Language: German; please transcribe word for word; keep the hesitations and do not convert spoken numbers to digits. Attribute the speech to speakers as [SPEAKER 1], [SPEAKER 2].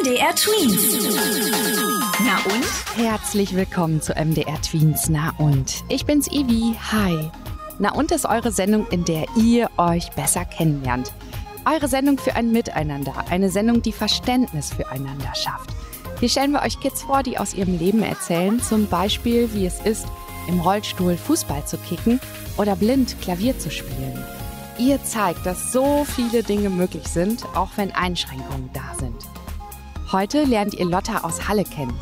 [SPEAKER 1] M D R Tweens. Na und?
[SPEAKER 2] Herzlich willkommen zu M D R Tweens. Na und? Ich bin's Ivi. Hi. Na und ist eure Sendung, in der ihr euch besser kennenlernt. Eure Sendung für ein Miteinander. Eine Sendung, die Verständnis füreinander schafft. Hier stellen wir euch Kids vor, die aus ihrem Leben erzählen. Zum Beispiel, wie es ist, im Rollstuhl Fußball zu kicken oder blind Klavier zu spielen. Ihr zeigt, dass so viele Dinge möglich sind, auch wenn Einschränkungen da sind. Heute lernt ihr Lotta aus Halle kennen.